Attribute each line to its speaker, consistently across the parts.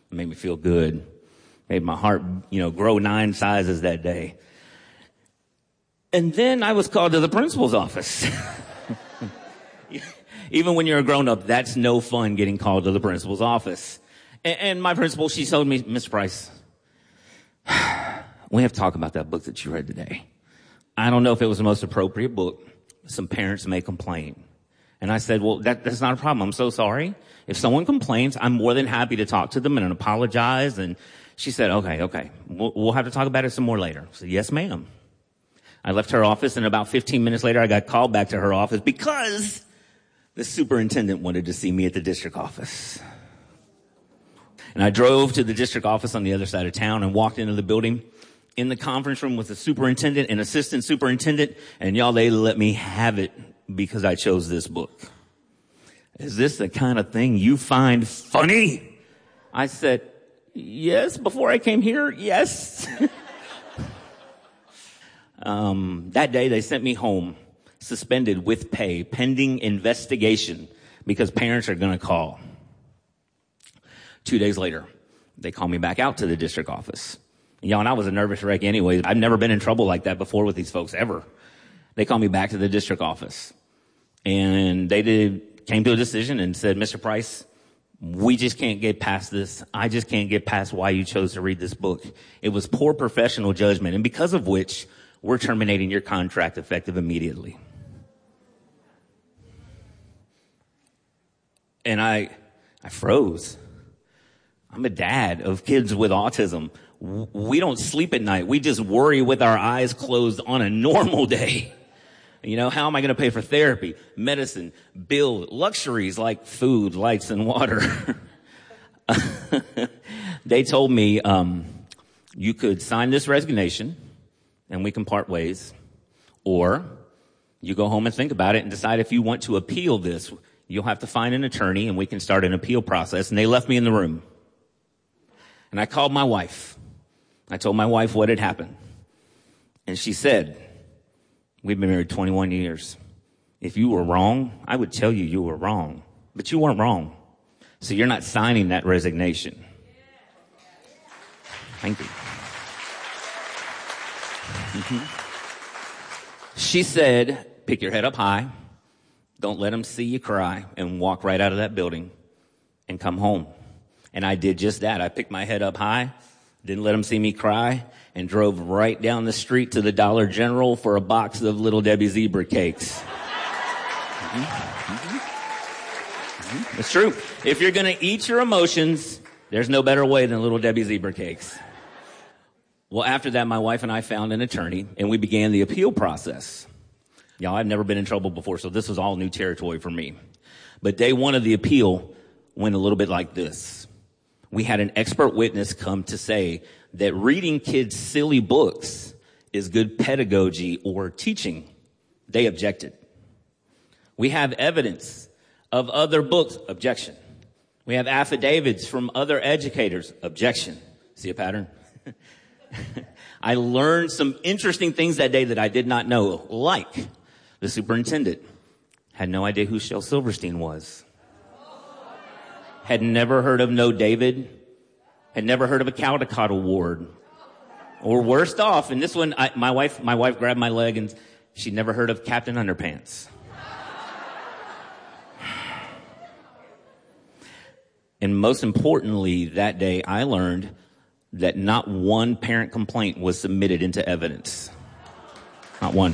Speaker 1: It made me feel good. Made my heart, grow 9 sizes that day. And then I was called to the principal's office. Even when you're a grown-up, that's no fun getting called to the principal's office. And my principal, she told me, Mr. Price, we have to talk about that book that you read today. I don't know if it was the most appropriate book. Some parents may complain. And I said, well, that's not a problem. I'm so sorry. If someone complains, I'm more than happy to talk to them and apologize. And she said, okay. We'll have to talk about it some more later. I said, yes, ma'am. I left her office, and about 15 minutes later, I got called back to her office because the superintendent wanted to see me at the district office. And I drove to the district office on the other side of town and walked into the building. In the conference room was the superintendent and assistant superintendent, and y'all, they let me have it because I chose this book. Is this the kind of thing you find funny? I said, yes, before I came here, yes. That day they sent me home, suspended with pay, pending investigation, because parents are going to call. 2 days later, they called me back out to the district office. And I was a nervous wreck anyway. I've never been in trouble like that before with these folks, ever. They called me back to the district office. And they came to a decision and said, Mr. Price, we just can't get past this. I just can't get past why you chose to read this book. It was poor professional judgment, and because of which, we're terminating your contract effective immediately. And I froze. I'm a dad of kids with autism. We don't sleep at night. We just worry with our eyes closed on a normal day. How am I going to pay for therapy, medicine, bill, luxuries like food, lights, and water? They told me, you could sign this resignation and we can part ways, or you go home and think about it and decide if you want to appeal this. You'll have to find an attorney and we can start an appeal process. And they left me in the room. And I called my wife. I told my wife what had happened. And she said, we've been married 21 years. If you were wrong, I would tell you you were wrong. But you weren't wrong. So you're not signing that resignation. Thank you. She said, pick your head up high. Don't let them see you cry, and walk right out of that building and come home. And I did just that. I picked my head up high, didn't let them see me cry, and drove right down the street to the Dollar General for a box of Little Debbie zebra cakes. It's true. If you're going to eat your emotions, there's no better way than Little Debbie zebra cakes. Well, after that, my wife and I found an attorney, and we began the appeal process. I've never been in trouble before, so this was all new territory for me. But day one of the appeal went a little bit like this. We had an expert witness come to say that reading kids silly books is good pedagogy or teaching. They objected. We have evidence of other books. Objection. We have affidavits from other educators. Objection. See a pattern? I learned some interesting things that day that I did not know, like the superintendent had no idea who Shel Silverstein was. Had never heard of No David. Had never heard of a Caldecott Award. Or worst off, and this one, my wife grabbed my leg and she'd never heard of Captain Underpants. And most importantly, that day I learned that not one parent complaint was submitted into evidence. Not one.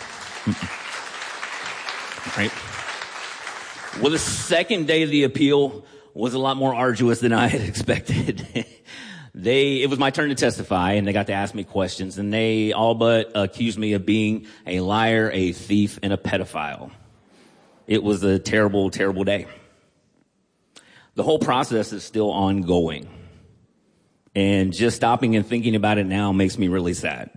Speaker 1: Right? Well, the second day of the appeal was a lot more arduous than I had expected. It was my turn to testify, and they got to ask me questions, and they all but accused me of being a liar, a thief, and a pedophile. It was a terrible, terrible day. The whole process is still ongoing. And just stopping and thinking about it now makes me really sad.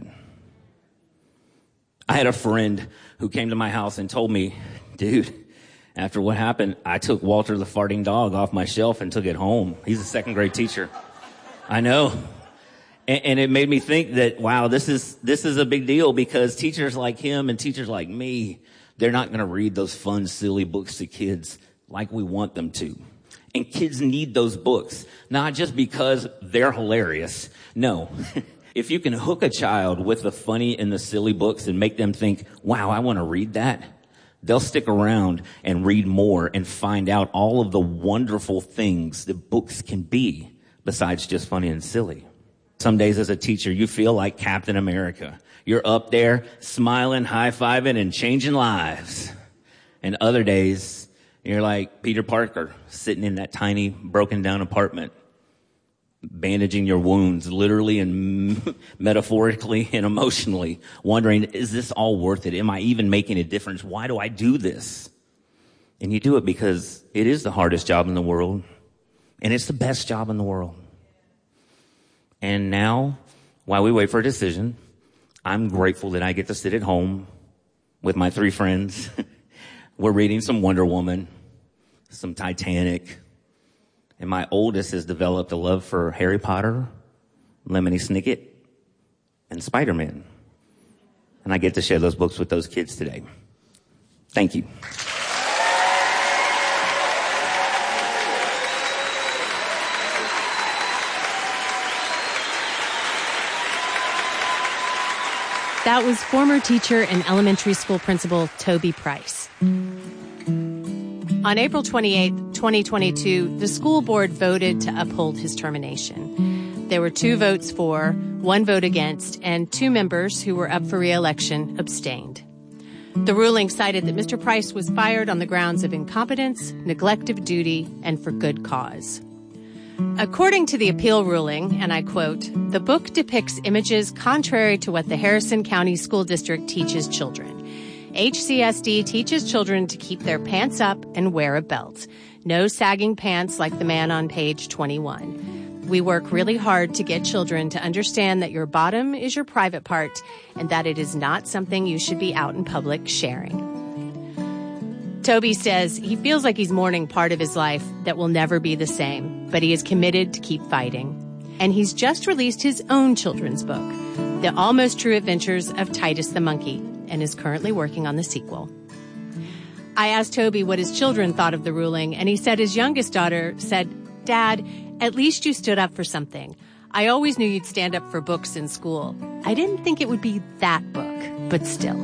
Speaker 1: I had a friend who came to my house and told me, dude, after what happened, I took Walter the farting dog off my shelf and took it home. He's a second grade teacher. I know. And it made me think that, wow, this is a big deal, because teachers like him and teachers like me, they're not going to read those fun, silly books to kids like we want them to. And kids need those books, not just because they're hilarious. No. If you can hook a child with the funny and the silly books and make them think, wow, I want to read that, they'll stick around and read more and find out all of the wonderful things that books can be besides just funny and silly. Some days as a teacher, you feel like Captain America. You're up there smiling, high-fiving, and changing lives. And other days, you're like Peter Parker, sitting in that tiny, broken-down apartment, bandaging your wounds, literally and metaphorically and emotionally, wondering, is this all worth it? Am I even making a difference? Why do I do this? And you do it because it is the hardest job in the world, and it's the best job in the world. And now, while we wait for a decision, I'm grateful that I get to sit at home with my 3 friends. We're reading some Wonder Woman, some Titanic, and my oldest has developed a love for Harry Potter, Lemony Snicket, and Spider-Man. And I get to share those books with those kids today. Thank you.
Speaker 2: That was former teacher and elementary school principal Toby Price. On April 28, 2022, the school board voted to uphold his termination. There were 2 votes for, 1 vote against, and 2 members who were up for re-election abstained. The ruling cited that Mr. Price was fired on the grounds of incompetence, neglect of duty, and for good cause. According to the appeal ruling, and I quote, "The book depicts images contrary to what the Harrison County School District teaches children. HCSD teaches children to keep their pants up and wear a belt. No sagging pants like the man on page 21. We work really hard to get children to understand that your bottom is your private part and that it is not something you should be out in public sharing." Toby says he feels like he's mourning part of his life that will never be the same, but he is committed to keep fighting. And he's just released his own children's book, The Almost True Adventures of Titus the Monkey, and is currently working on the sequel. I asked Toby what his children thought of the ruling, and he said his youngest daughter said, "Dad, at least you stood up for something. I always knew you'd stand up for books in school. I didn't think it would be that book, but still."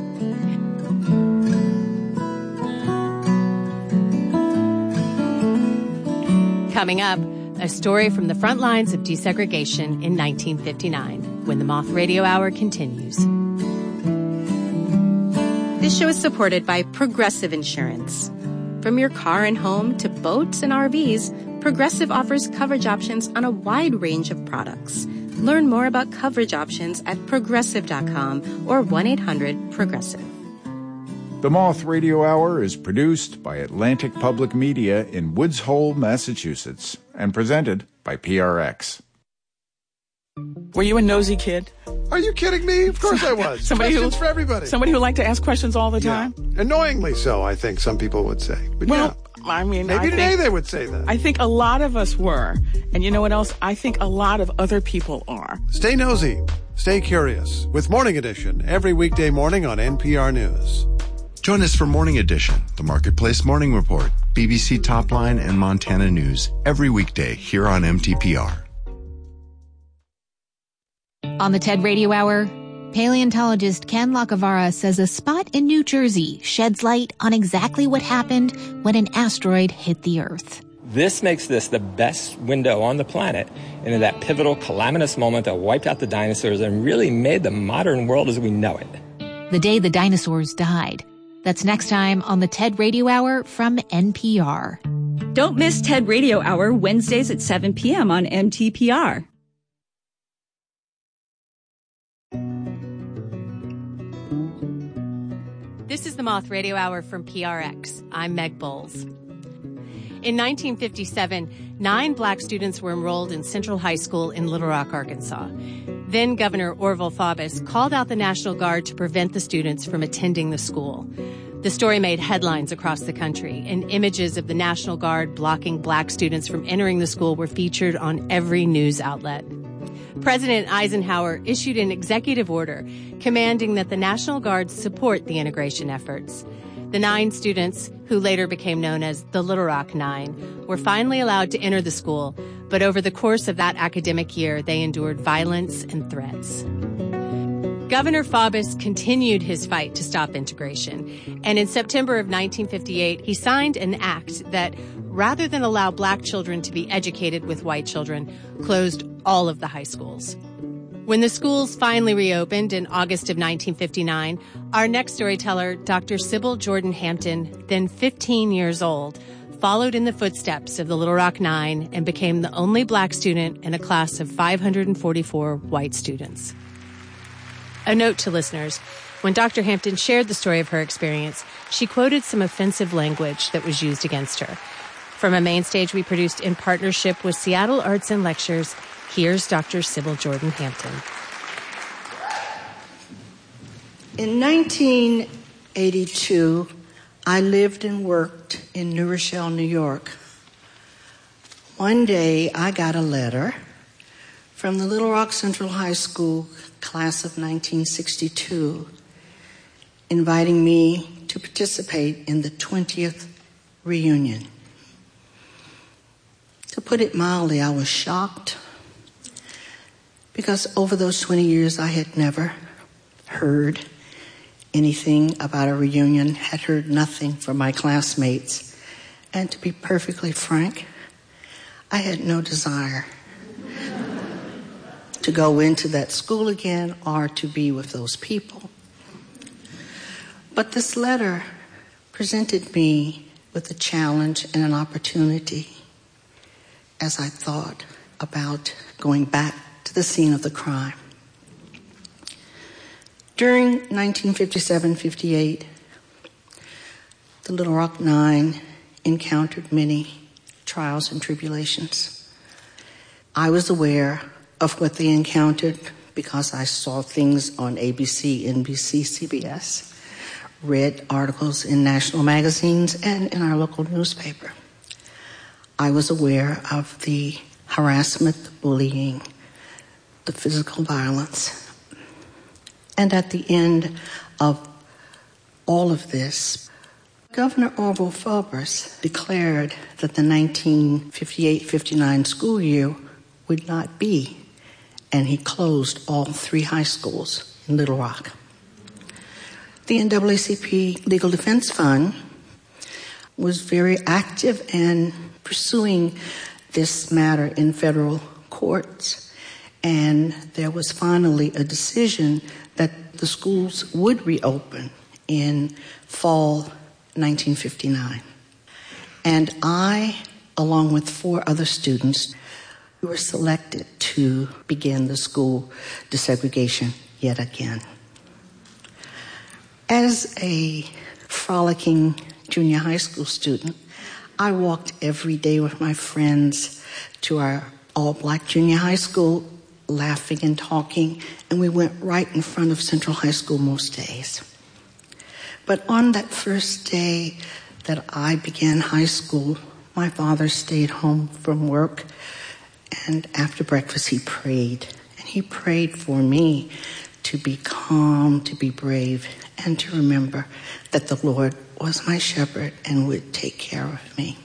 Speaker 2: Coming up, a story from the front lines of desegregation in 1959, when the Moth Radio Hour continues.
Speaker 3: This show is supported by Progressive Insurance. From your car and home to boats and RVs, Progressive offers coverage options on a wide range of products. Learn more about coverage options at Progressive.com or 1-800-PROGRESSIVE.
Speaker 4: The Moth Radio Hour is produced by Atlantic Public Media in Woods Hole, Massachusetts, and presented by PRX.
Speaker 5: Were you a nosy kid?
Speaker 6: Are you kidding me? Of course I was. Questions for everybody.
Speaker 5: Somebody who liked to ask questions all the time?
Speaker 6: Yeah. Annoyingly so, I think some people would say. But
Speaker 5: well, yeah. I mean,
Speaker 6: maybe today they would say that.
Speaker 5: I think a lot of us were. And you know what else? I think a lot of other people are.
Speaker 6: Stay nosy. Stay curious. With Morning Edition, every weekday morning on NPR News.
Speaker 7: Join us for Morning Edition, the Marketplace Morning Report, BBC Topline, and Montana News every weekday here on MTPR.
Speaker 8: On the TED Radio Hour, paleontologist Ken Lacavara says a spot in New Jersey sheds light on exactly what happened when an asteroid hit the Earth.
Speaker 9: This makes this the best window on the planet into that pivotal, calamitous moment that wiped out the dinosaurs and really made the modern world as we know it.
Speaker 8: The day the dinosaurs died. That's next time on the TED Radio Hour from NPR.
Speaker 10: Don't miss TED Radio Hour Wednesdays at 7 p.m. on MTPR.
Speaker 2: This is the Moth Radio Hour from PRX. I'm Meg Bowles. In 1957, 9 black students were enrolled in Central High School in Little Rock, Arkansas. Then Governor Orville Faubus called out the National Guard to prevent the students from attending the school. The story made headlines across the country, and images of the National Guard blocking black students from entering the school were featured on every news outlet. President Eisenhower issued an executive order commanding that the National Guard support the integration efforts. The 9 students, who later became known as the Little Rock Nine, were finally allowed to enter the school, but over the course of that academic year, they endured violence and threats. Governor Faubus continued his fight to stop integration, and in September of 1958, he signed an act that, rather than allow black children to be educated with white children, closed all of the high schools. When the schools finally reopened in August of 1959, our next storyteller, Dr. Sybil Jordan Hampton, then 15 years old, followed in the footsteps of the Little Rock Nine and became the only black student in a class of 544 white students. A note to listeners, when Dr. Hampton shared the story of her experience, she quoted some offensive language that was used against her. From a main stage we produced in partnership with Seattle Arts and Lectures, here's Dr. Sybil Jordan Hampton.
Speaker 11: In 1982, I lived and worked in New Rochelle, New York. One day, I got a letter from the Little Rock Central High School class of 1962 inviting me to participate in the 20th reunion. To put it mildly, I was shocked because over those 20 years I had never heard anything about a reunion, had heard nothing from my classmates. And to be perfectly frank, I had no desire to go into that school again or to be with those people. But this letter presented me with a challenge and an opportunity as I thought about going back to the scene of the crime. During 1957-58, the Little Rock Nine encountered many trials and tribulations. I was aware of what they encountered because I saw things on ABC, NBC, CBS, read articles in national magazines and in our local newspaper. I was aware of the harassment, the bullying, the physical violence. And at the end of all of this, Governor Orville Faubus declared that the 1958-59 school year would not be, and he closed all 3 high schools in Little Rock. The NAACP Legal Defense Fund was very active in pursuing this matter in federal courts, and there was finally a decision that the schools would reopen in fall 1959. And I, along with 4 other students, were selected to begin the school desegregation yet again. As a frolicking junior high school student, I walked every day with my friends to our all-black junior high school, laughing and talking, and we went right in front of Central High School most days. But on that first day that I began high school, my father stayed home from work, and after breakfast he prayed. And he prayed for me to be calm, to be brave, and to remember that the Lord was my shepherd and would take care of me.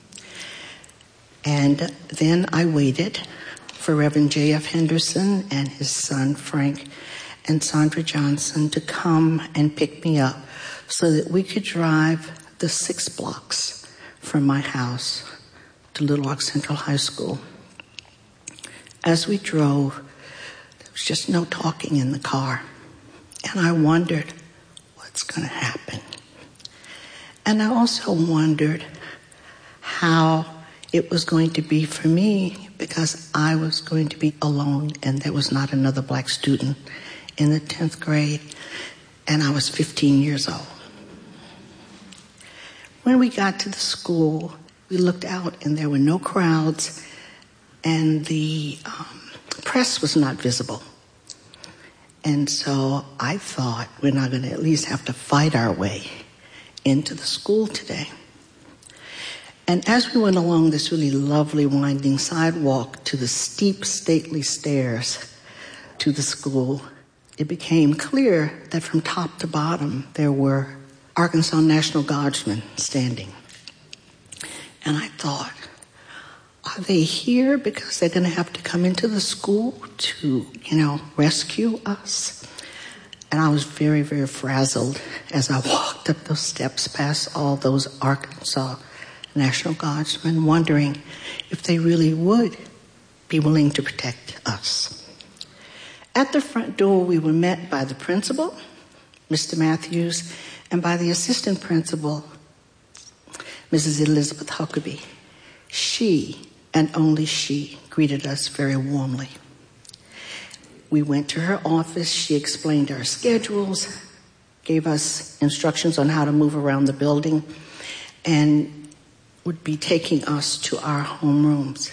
Speaker 11: And then I waited for Reverend J.F. Henderson and his son Frank and Sandra Johnson to come and pick me up so that we could drive the 6 blocks from my house to Little Rock Central High School. As we drove, there was just no talking in the car. And I wondered, what's going to happen? And I also wondered how it was going to be for me, because I was going to be alone and there was not another black student in the 10th grade, and I was 15 years old. When we got to the school, we looked out and there were no crowds, and the press was not visible. And so I thought, we're not going to at least have to fight our way into the school today. And as we went along this really lovely winding sidewalk to the steep, stately stairs to the school, it became clear that from top to bottom there were Arkansas National Guardsmen standing. And I thought, are they here because they're going to have to come into the school to, rescue us? And I was very, very frazzled as I walked up those steps past all those Arkansas National Guardsmen, wondering if they really would be willing to protect us. At the front door, we were met by the principal, Mr. Matthews, and by the assistant principal, Mrs. Elizabeth Huckabee. She, and only she, greeted us very warmly. We went to her office. She explained our schedules, gave us instructions on how to move around the building, and would be taking us to our homerooms.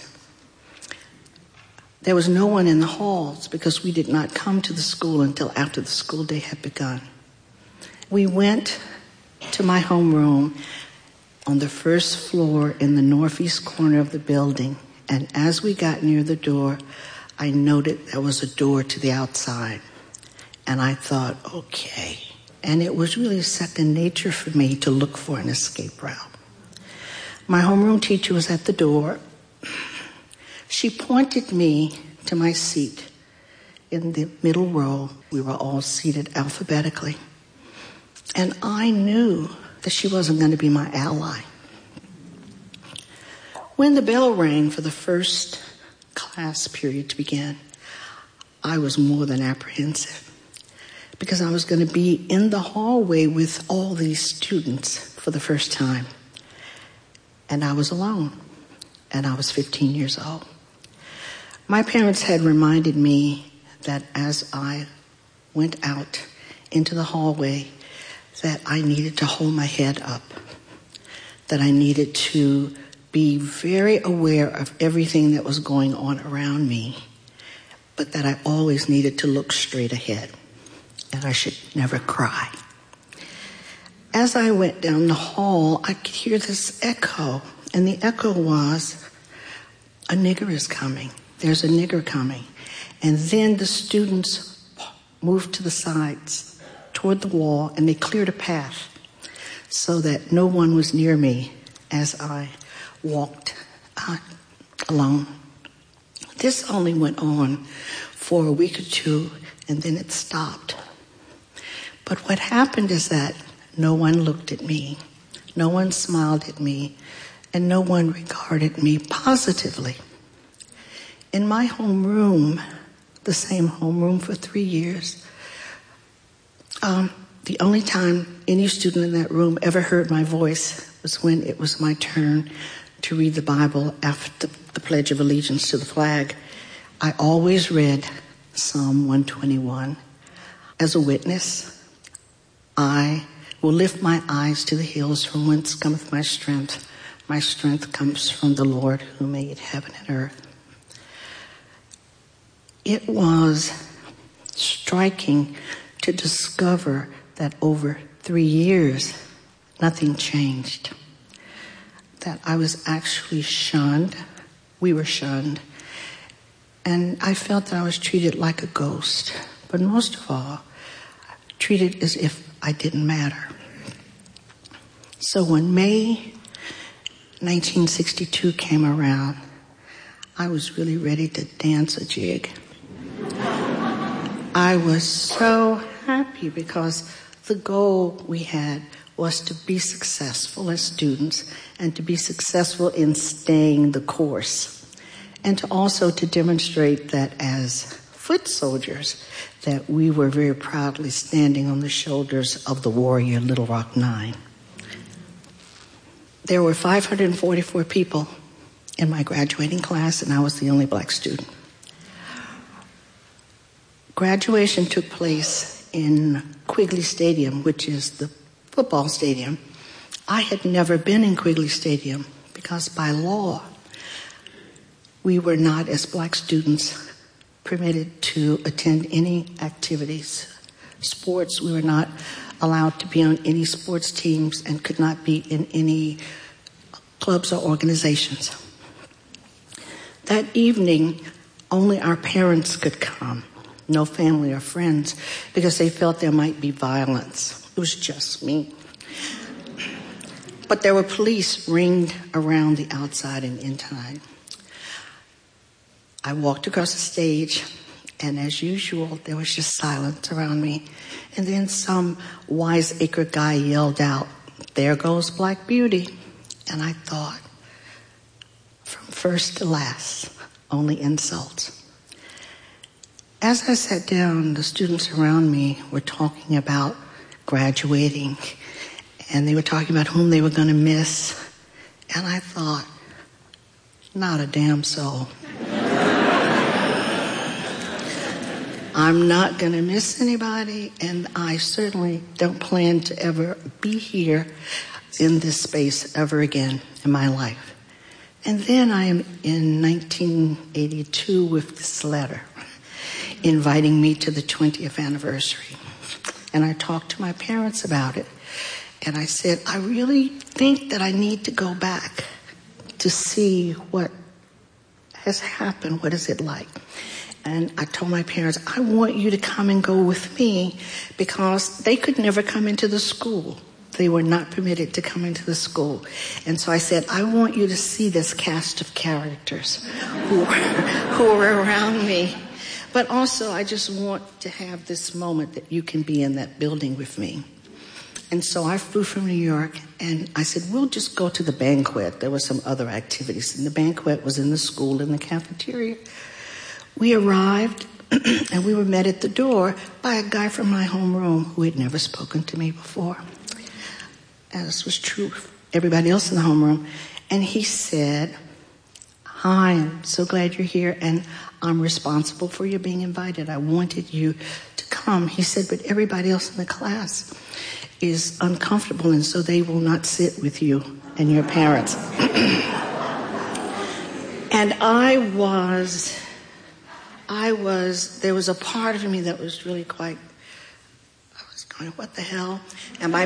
Speaker 11: There was no one in the halls because we did not come to the school until after the school day had begun. We went to my homeroom on the first floor in the northeast corner of the building, and as we got near the door, I noted there was a door to the outside. And I thought, okay. And it was really second nature for me to look for an escape route. My homeroom teacher was at the door. She pointed me to my seat in the middle row. We were all seated alphabetically. And I knew that she wasn't going to be my ally. When the bell rang for the first class period to begin, I was more than apprehensive because I was going to be in the hallway with all these students for the first time. And I was alone, and I was 15 years old. My parents had reminded me that as I went out into the hallway, that I needed to hold my head up, that I needed to be very aware of everything that was going on around me, but that I always needed to look straight ahead, and I should never cry. As I went down the hall, I could hear this echo, and the echo was, a nigger is coming. There's a nigger coming. And then the students moved to the sides toward the wall, and they cleared a path so that no one was near me as I walked alone. This only went on for a week or two, and then it stopped. But what happened is that no one looked at me, no one smiled at me, and no one regarded me positively. In my homeroom, the same homeroom for 3 years, the only time any student in that room ever heard my voice was when it was my turn to read the Bible after the Pledge of Allegiance to the flag. I always read Psalm 121. As a witness, I will lift my eyes to the hills from whence cometh my strength. My strength comes from the Lord who made heaven and earth. It was striking to discover that over 3 years, nothing changed. That I was actually shunned. We were shunned. And I felt that I was treated like a ghost. But most of all, treated as if I didn't matter. So when May 1962 came around, I was really ready to dance a jig. I was so happy because the goal we had was to be successful as students and to be successful in staying the course, and to also to demonstrate that as foot soldiers that we were very proudly standing on the shoulders of the warrior Little Rock Nine. There were 544 people in my graduating class, and I was the only black student. Graduation took place in Quigley Stadium, which is the football stadium. I had never been in Quigley Stadium because by law, we were not, as black students, permitted to attend any activities. Sports, we were not allowed to be on any sports teams and could not be in any clubs or organizations. That evening, only our parents could come. No family or friends, because they felt there might be violence. It was just me. But there were police ringed around the outside and inside. I walked across the stage, and as usual, there was just silence around me. And then some wiseacre guy yelled out, "There goes Black Beauty." And I thought, from first to last, only insults. As I sat down, the students around me were talking about graduating, and they were talking about whom they were going to miss. And I thought, not a damn soul. I'm not going to miss anybody, and I certainly don't plan to ever be here in this space ever again in my life. And then I am in 1982 with this letter inviting me to the 20th anniversary. And I talked to my parents about it, and I said, I really think that I need to go back to see what has happened. What is it like? And I told my parents, I want you to come and go with me, because they could never come into the school. They were not permitted to come into the school. And so I said, I want you to see this cast of characters who are around me. But also, I just want to have this moment that you can be in that building with me. And so I flew from New York, and I said, we'll just go to the banquet. There were some other activities, and the banquet was in the school in the cafeteria. We arrived, and we were met at the door by a guy from my homeroom who had never spoken to me before. As was true of everybody else in the homeroom. And he said, hi, I'm so glad you're here, and I'm responsible for you being invited. I wanted you to come. He said, but everybody else in the class is uncomfortable, and so they will not sit with you and your parents. And there was a part of me that was really I was going, what the hell? And my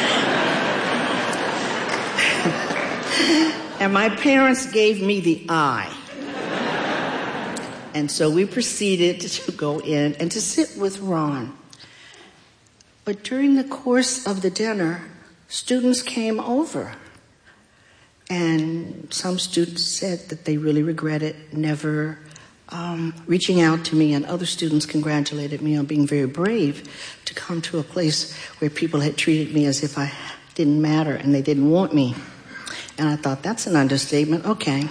Speaker 11: parents gave me the eye. And so we proceeded to go in and to sit with Ron. But during the course of the dinner, students came over. And some students said that they really regretted never reaching out to me, and other students congratulated me on being very brave to come to a place where people had treated me as if I didn't matter and they didn't want me. And I thought, that's an understatement. Okay.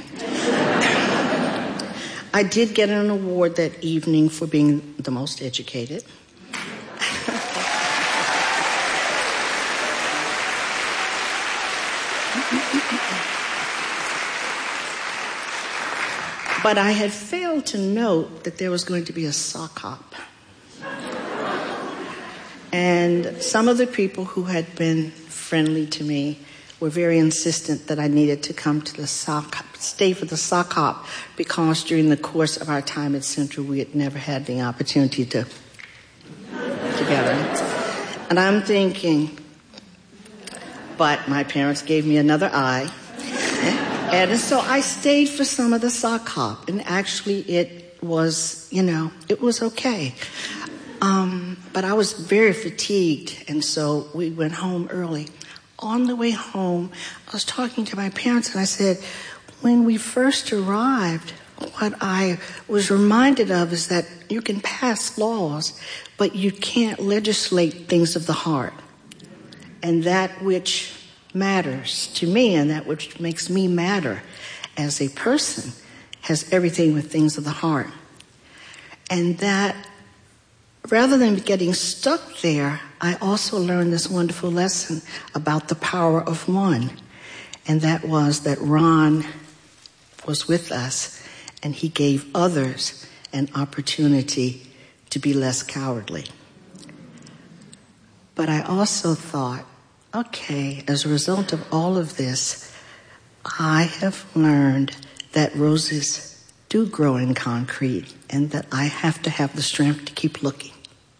Speaker 11: I did get an award that evening for being the most educated. But I had failed to note that there was going to be a sock hop. And some of the people who had been friendly to me were very insistent that I needed to come to the stay for the sock hop, because during the course of our time at Central, we had never had the opportunity to together. And I'm thinking, but my parents gave me another eye. And so I stayed for some of the sock hop, and actually it was, it was okay. But I was very fatigued, and so we went home early. On the way home, I was talking to my parents, and I said, when we first arrived, what I was reminded of is that you can pass laws, but you can't legislate things of the heart. And that which matters to me, and that which makes me matter as a person, has everything with things of the heart. And that rather than getting stuck there, I also learned this wonderful lesson about the power of one. And that was that Ron was with us, and he gave others an opportunity to be less cowardly. But I also thought, okay, as a result of all of this, I have learned that roses do grow in concrete, and that I have to have the strength to keep looking.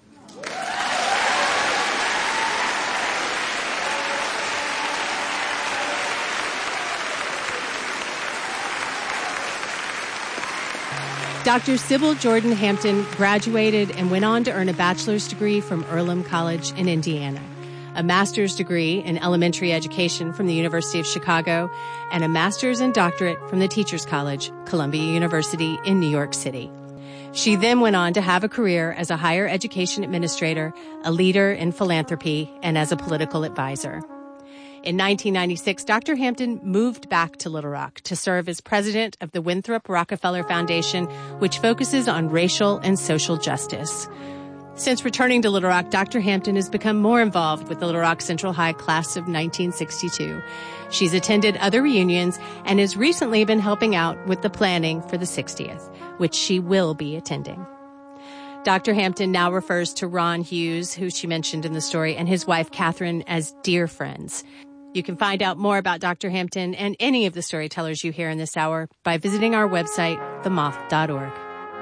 Speaker 2: Dr. Sybil Jordan Hampton graduated and went on to earn a bachelor's degree from Earlham College in Indiana. a master's degree in elementary education from the University of Chicago, and a master's and doctorate from the Teachers College, Columbia University in New York City. She then went on to have a career as a higher education administrator, a leader in philanthropy, and as a political advisor. In 1996, Dr. Hampton moved back to Little Rock to serve as president of the Winthrop Rockefeller Foundation, which focuses on racial and social justice. Since returning to Little Rock, Dr. Hampton has become more involved with the Little Rock Central High class of 1962. She's attended other reunions and has recently been helping out with the planning for the 60th, which she will be attending. Dr. Hampton now refers to Ron Hughes, who she mentioned in the story, and his wife, Catherine, as dear friends. You can find out more about Dr. Hampton and any of the storytellers you hear in this hour by visiting our website, themoth.org.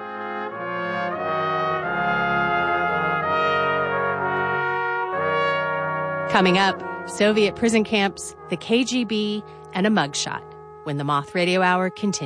Speaker 2: Coming up, Soviet prison camps, the KGB, and a mugshot when the Moth Radio Hour continues.